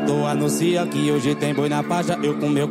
Tu anuncia que hoje tem boi na faixa. Eu com meu